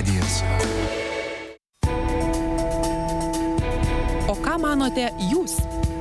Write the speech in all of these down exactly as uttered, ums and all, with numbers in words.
radijas. O ką manote jūs?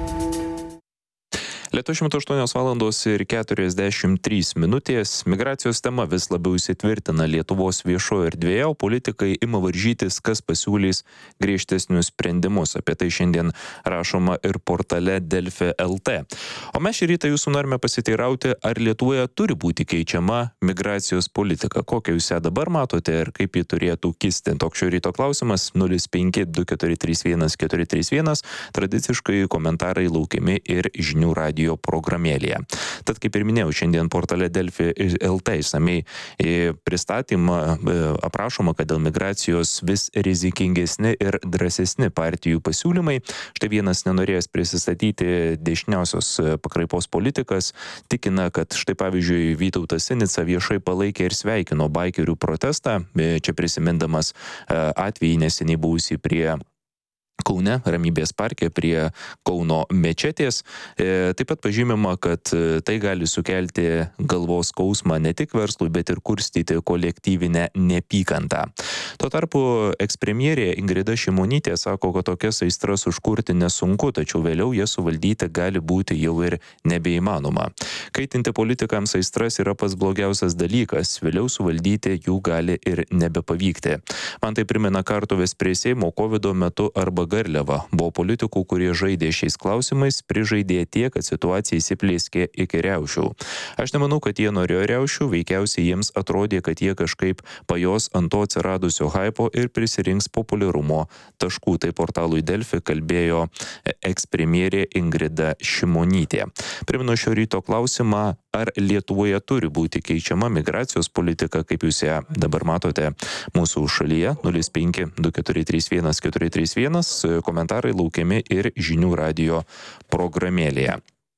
Lietuvoje šimtas aštuonios valandos ir keturiasdešimt trys minutės. Migracijos tema vis labiau įsitvirtina Lietuvos viešoje erdvėje, o politikai ima varžytis, kas pasiūlys griežtesnius sprendimus. Apie tai šiandien rašoma ir portale Delfi taškas el tė. O mes šį rytą jūsų norime pasiteirauti, ar Lietuvoje turi būti keičiama migracijos politika. Kokią jūs ją dabar matote ir kaip ji turėtų kisti? Toks šio ryto klausimas nulis penki du keturi trys vienas keturi trys vienas. Tradiciškai komentarai laukiami ir žinių radijo programėlėje. Tad, kaip ir minėjau, šiandien portale Delfi taškas el tė išsamei pristatymą aprašoma, kad dėl migracijos vis rizikingesni ir drąsesni partijų pasiūlymai. Štai vienas nenorėjęs prisistatyti dešiniausios pakraipos politikas tikina, kad štai pavyzdžiui Vytautas Sinica viešai palaikė ir sveikino baikerių protestą, čia prisimindamas atvejį neseniai buvusį prie Kaune, Ramybės parke prie Kauno mečetės. E, taip pat pažymima, kad tai gali sukelti galvos skausmą ne tik verslui, bet ir kurstyti kolektyvinę neapykantą. Tuo tarpu ekspremjerė Ingrida Šimonytė sako, kad tokias aistras užkurti nesunku, tačiau vėliau jas suvaldyti gali būti jau ir nebeįmanoma. Kaitinti politikams aistras yra pats blogiausias dalykas, vėliau suvaldyti jų gali ir nebepavykti. Man tai primena kartuves prie Seimo kovido metu arba Garliava. Buvo politikų, kurie žaidė šiais klausimais, prižaidė tiek, kad situacija įsiplėskė iki riaušių. Aš nemanau, kad jie norėjo riaušių, veikiausiai jiems atrodė, kad jie kažkaip pajos ant to atsiradusio hypo ir prisirinks populiarumo taškų. Tai portalui Delfi kalbėjo ekspremjerė Ingrida Šimonytė. Primenu šio ryto klausimą, ar Lietuvoje turi būti keičiama migracijos politika, kaip jūs ją dabar matote mūsų šalyje, nulis penki du keturi trys vienas keturi trys vienas. Komentarai laukiami ir žinių radijo programėlėje.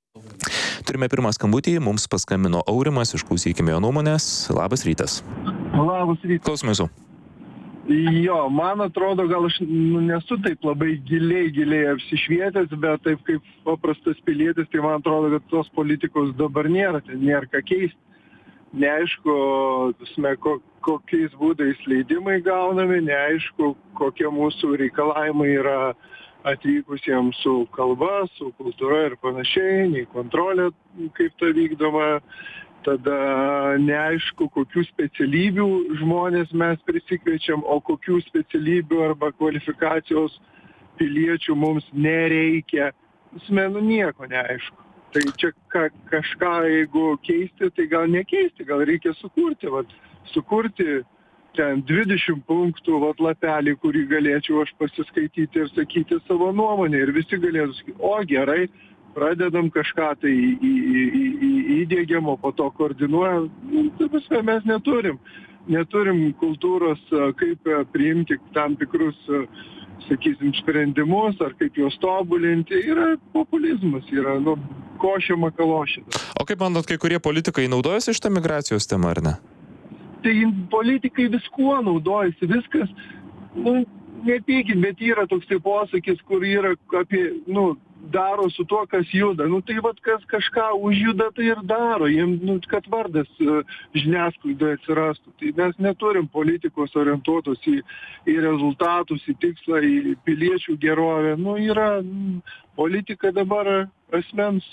Turime pirmą skambutį, mums paskambino Aurimas, išklausykime jo nuomonės. Labas rytas. Labas rytas. Klausome jūsų. Jo, man atrodo, gal aš nu, nesu taip labai giliai, giliai apsišvietęs, bet taip kaip paprastas pilietis, tai man atrodo, kad tos politikos dabar nėra, tai nėra ką keisti. Neaišku, sme, ko, kokiais būdais leidimai gaunami, neaišku, kokie mūsų reikalavimai yra atvykusiems su kalba, su kultūra ir panašiai, nei kontrolė, kaip ta vykdoma. Tada neaišku, kokių specialybių žmonės mes prisikviečiam, o kokių specialybių arba kvalifikacijos piliečių mums nereikia. Sme, nu nieko neaišku. Tai čia ka, kažką, jeigu keisti, tai gal nekeisti, gal reikia sukurti, vat, sukurti ten dvidešimt punktų vat, lapelį, kurį galėčiau aš pasiskaityti ir sakyti savo nuomonę. Ir visi galėtų sakyti, o gerai, pradedam kažką tai į, į, į, įdiegiam, o po to koordinuojam. Tai mes neturim. Neturim kultūros, kaip priimti tam tikrus, sakysim, sprendimus, ar kaip juos tobulinti. Yra populizmas, yra, nu, košė makalošė. O kaip manot, kai kurie politikai naudojasi šitą migracijos temą, ar ne? Tai politikai viskuo naudojasi, viskas, nu, nepykit, bet yra toks tai posakis, kur yra apie, nu, daro su tuo, kas juda. Nu, tai vat, kas kažką užjuda, tai ir daro. Jiem, nu, kad vardas žiniasklaidoje atsirastų. Tai mes neturim politikos orientuotos į, į rezultatus, į tikslą, į piliečių gerovę. Nu, yra politika dabar asmens,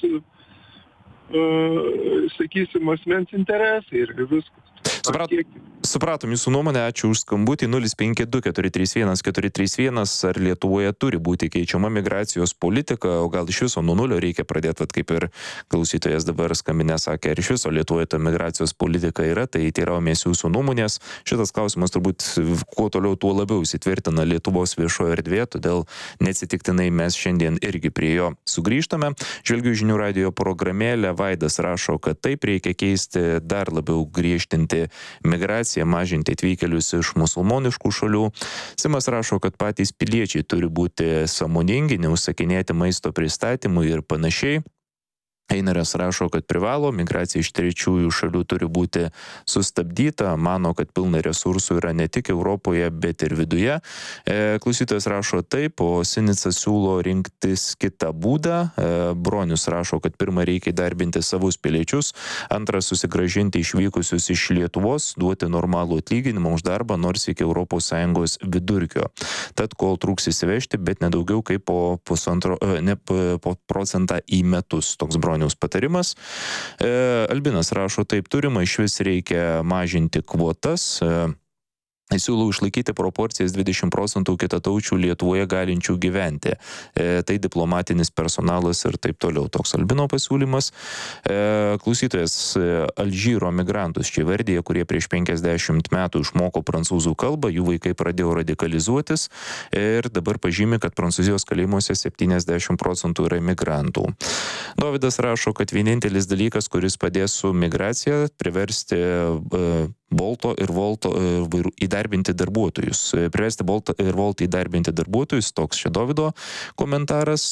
uh, sakysim, asmens interesai ir viskas. Suprat, supratom jūsų nuomonę, ačiū už skambutį. Nulis penki du keturi trys vienas keturi trys vienas. Ar Lietuvoje turi būti keičiama migracijos politika, o gal iš viso nuo nulio reikia pradėti, vat, kaip ir klausytojas dabar skambinė sakė, ar iš viso Lietuvoje ta migracijos politika yra, tai teiraujamės jūsų nuomonės. Šitas klausimas turbūt kuo toliau, tuo labiau įsitvirtina Lietuvos viešoje erdvėje, todėl neatsitiktinai mes šiandien irgi prie jo sugrįžtame. Žvelgiu žinių radijo programėlę, Vaidas rašo, kad taip reikia keisti, dar labiau griežtinti migraciją, mažinti atvykėlius iš musulmoniškų šalių. Simas rašo, kad patys piliečiai turi būti sąmoningi, neužsakinėti maisto pristatymų ir panašiai. Einaras rašo, kad privalo, migracija iš trečiųjų šalių turi būti sustabdyta, mano, kad pilna resursų yra ne tik Europoje, bet ir viduje. E, klausytojas rašo taip, o Sinica siūlo rinktis kitą būdą. E, Bronius rašo, kad pirmą reikia įdarbinti savus piliečius, antrą susigrąžinti išvykusius iš Lietuvos, duoti normalų atlyginimą už darbą, nors iki Europos Sąjungos vidurkio. Tad kol trūks įsivežti, bet nedaugiau kaip po, pusantro, ne, po procentą į metus. Toks Bronius patarimas. E, Albinas rašo, taip turima, iš vis reikia mažinti kvotas. E, Siūlau išlaikyti proporcijas dvidešimt procentų kitataučių Lietuvoje galinčių gyventi. E, tai diplomatinis personalas ir taip toliau. Toks Albino pasiūlymas. E, klausytojas Alžyro migrantus čia vardėje, kurie prieš penkiasdešimt metų išmoko prancūzų kalbą, jų vaikai pradėjo radikalizuotis ir dabar pažymi, kad Prancūzijos kalėjimuose septyniasdešimt procentų yra migrantų. Dovydas rašo, kad vienintelis dalykas, kuris padės su migracija, priversti e, Bolto ir Volto įdarbinti darbuotojus. Priversti Boltą ir Voltą įdarbinti darbuotojus, toks čia Dovydo komentaras.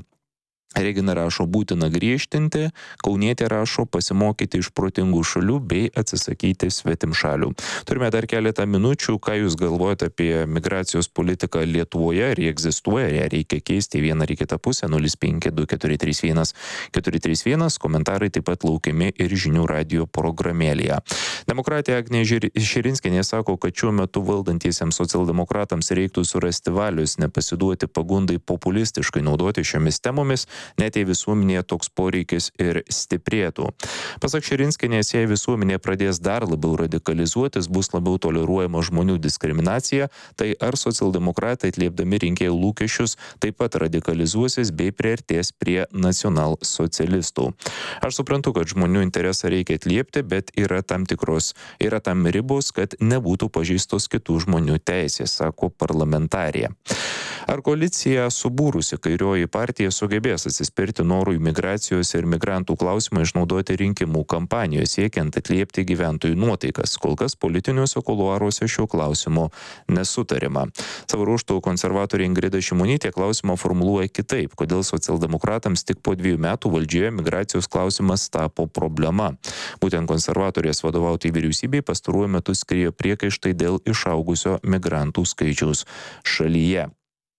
Regina rašo, būtina griežtinti, Kaunietė rašo, pasimokyti iš protingų šalių bei atsisakyti svetimšalių. Turime dar keletą minučių, ką jūs galvojate apie migracijos politiką Lietuvoje, ar jie egzistuoja, ar ją reikia keisti į vieną ar į kitą pusę, nulis penki du keturi trys vienas keturi trys vienas, komentarai taip pat laukiami ir žinių radijo programėlėje. Demokratė Agnė Širinskienė sako, kad šiuo metu valdantiesiems socialdemokratams reiktų surasti valios, nepasiduoti pagundai populistiškai naudoti šiomis temomis, net jei visuomenėje toks poreikis ir stiprėtų. Pasak Širinskienės, jei visuomenė pradės dar labiau radikalizuotis, bus labiau toleruojama žmonių diskriminacija, tai ar socialdemokratai atliepdami rinkėjų lūkesčius taip pat radikalizuosis bei priartės prie nacionalsocialistų. Aš suprantu, kad žmonių interesą reikia atliepti, bet yra tam tikros, yra tam ribos, kad nebūtų pažeistos kitų žmonių teisės, sako parlamentarė. Ar koalicija subūrusi kairioji partija sugebės atsispirti norui migracijos ir migrantų klausimą išnaudoti rinkimų kampanijoje, siekiant atliepti gyventojų nuotaikas? Kol kas politiniuose kuluaruose šiuo klausimu nesutarima. Savo ruožtu konservatorė Ingrida Šimonytė klausimą formuluoja kitaip, kodėl socialdemokratams tik po dviejų metų valdžioje migracijos klausimas tapo problema. Būtent konservatorės vadovauti vyriausybei pastaruoju metu skriejo priekaištai dėl išaugusio migrantų skaičiaus šalyje.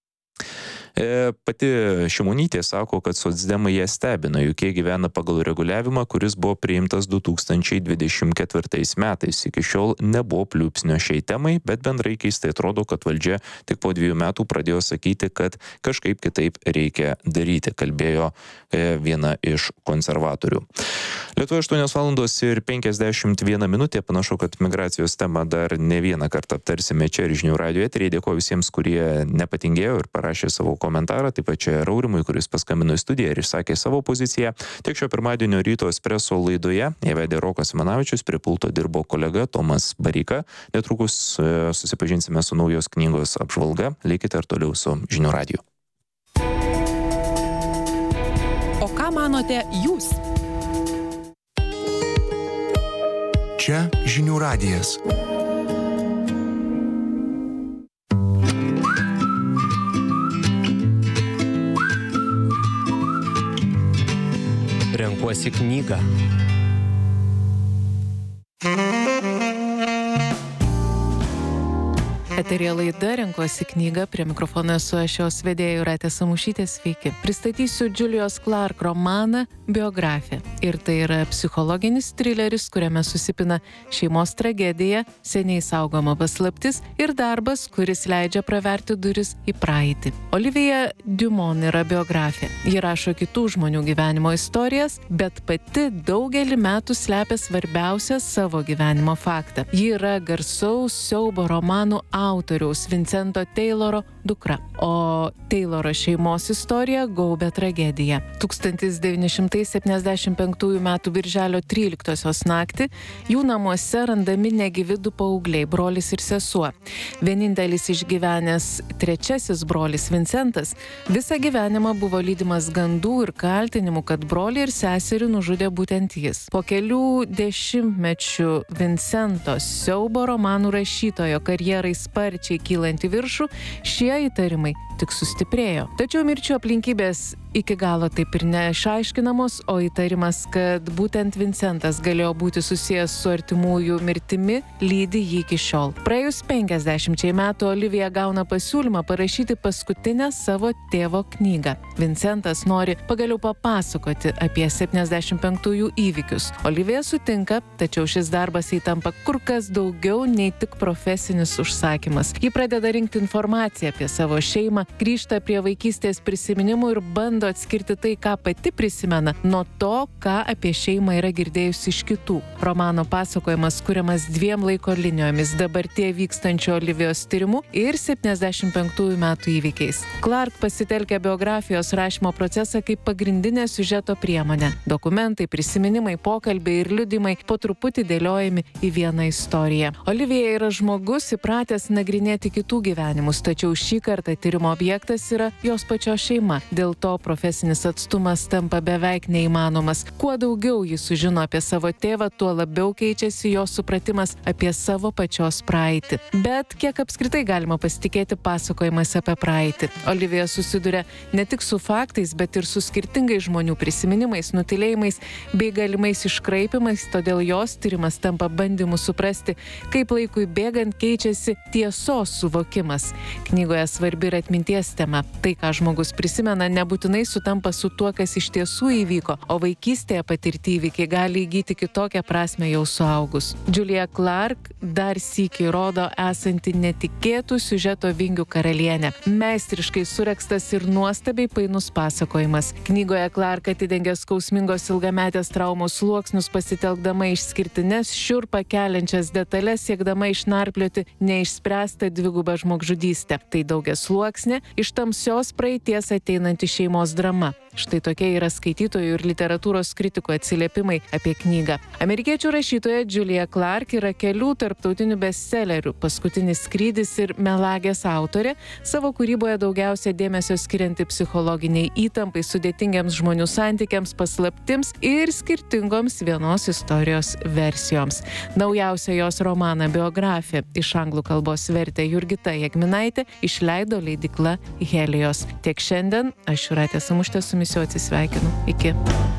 Pati Šimonytė sako, kad socdemai ją stebina, juk jie gyvena pagal reguliavimą, kuris buvo priimtas du tūkstančiai dvidešimt ketvirtais metais. Iki šiol nebuvo pliūpsnio šiai temai, bet bendrai keistai atrodo, kad valdžia tik po dviejų metų pradėjo sakyti, kad kažkaip kitaip reikia daryti, kalbėjo viena iš konservatorių. Lietuvoje aštuonios valandos ir penkiasdešimt viena minutė, panašu, kad migracijos temą dar ne vieną kartą aptarsime čia ir žinių radijo eteryje. Dėkoju visiems, kurie nepatingėjo ir parašė savo komentarą, taip pat čia Raurimui, kuris paskambino į studiją ir išsakė savo poziciją. Tiek šio pirmadienio ryto espreso laidoje ją vedė Rokas Simanavičius, prie pulto dirbo kolega Tomas Bareika. Netrukus susipažinsime su naujos knygos apžvalga. Likite ir toliau su žinių radiju. O ką manote jūs? Čia žinių radijas. Renkuosi knygą. Eterija laida Renkuosi knygą, prie mikrofono esu aš jos vedėja Jūratė Samušytė, sveiki. Pristatysiu Julios Clark romaną Biografija. Ir tai yra psichologinis trileris, kuriame susipina šeimos tragedija, seniai saugoma paslaptis ir darbas, kuris leidžia praverti duris į praeitį. Olivija Dumont yra biografija. Ji rašo kitų žmonių gyvenimo istorijas, bet pati daugelį metų slepia svarbiausią savo gyvenimo faktą. Ji yra garsaus siaubo romanų autoriaus Vincento Tayloro dukra, o Tayloro šeimos istorija gaubia tragedija. tūkstantis devyni šimtai septyniasdešimt penktųjų metų birželio tryliktosios naktį jų namuose randami negyvi du paaugliai, brolis ir sesuo. Vienintelis išgyvenęs trečiasis brolis Vincentas visą gyvenimą buvo lydimas gandų ir kaltinimų, kad brolį ir seserį nužudė būtent jis. Po kelių dešimtmečių Vincento siaubo romanų rašytojo karjerai sparčiai kylant į viršų, šie įtarimai tik sustiprėjo. Tačiau mirčių aplinkybės iki galo taip ir neišaiškinamos, o įtarimas, kad būtent Vincentas galėjo būti susijęs su artimųjų mirtimi, lydi jį iki šiol. Praėjus penkiasdešimčiai metų Olivija gauna pasiūlymą parašyti paskutinę savo tėvo knygą. Vincentas nori pagaliau papasakoti apie septyniasdešimt penktųjų įvykius. Olivija sutinka, tačiau šis darbas įtampa kur kas daugiau nei tik profesinis užsakymas. Ji pradeda rinkti informaciją apie savo šeimą, grįžta prie vaikystės prisiminimų ir bando atskirti tai, ką pati prisimena, nuo to, ką apie šeimą yra girdėjusi iš kitų. Romano pasakojimas kuriamas dviem laiko linijomis, dabartie vykstančio Olivijos tyrimu ir septyniasdešimt penktųjų metų įvykiais. Clark pasitelkia biografijos rašymo procesą kaip pagrindinę siužeto priemonę. Dokumentai, prisiminimai, pokalbiai ir liudimai po truputį dėliojami į vieną istoriją. Olivija yra žmogus įpratęs nagrinėti kitų gyvenimus, tačiau šį kartą tyrimo objektas yra jos pačios šeima. Dėl to profesinis atstumas tampa beveik neįmanomas. Kuo daugiau ji sužino apie savo tėvą, tuo labiau keičiasi jo supratimas apie savo pačios praeitį. Bet kiek apskritai galima pasitikėti pasakojimais apie praeitį? Olivija susiduria ne tik su faktais, bet ir su skirtingais žmonių prisiminimais, nutylėjimais bei galimais iškraipimais, todėl jos tyrimas tampa bandymu suprasti, kaip laikui bėgant keičiasi tiesos suvokimas. Knygoje svarbi ir atminties tema. Tai, ką žmogus prisimena, nebūtinai sutampa su tuo, kas iš tiesų įvyko, o vaikystėje patirti įvykiai gali įgyti kitokią prasmę jau suaugus. Julia Clark dar sykį rodo esanti netikėtų siužeto vingių karalienė. Meistriškai surekstas ir nuostabiai painus pasakojimas. Knygoje Clark atidengia skausmingos ilgametės traumos sluoksnius, pasitelkdama išskirtines šiurpą keliančias detalės, siekdama išnarplioti neišspręstą dvigubą žmogžudystę. Tai daugiasluoksnė, iš tamsios praeities ateinanti šeimos drama. Štai tokie yra skaitytojų ir literatūros kritikų atsiliepimai apie knygą. Amerikiečių rašytoja Julia Clark yra kelių tarptautinių bestsellerių Paskutinis skrydis ir Melagės autorė, savo kūryboje daugiausia dėmesio skirianti psichologiniai įtampai, sudėtingiams žmonių santykiams, paslaptims ir skirtingoms vienos istorijos versijoms. Naujausia jos romaną Biografija iš anglų kalbos vertė Jurgita Jegminaitė, išleido leidykla Helios. Tiek šiandien, aš Jūratė Samušytė su jumis jau atsisveikinu. Iki.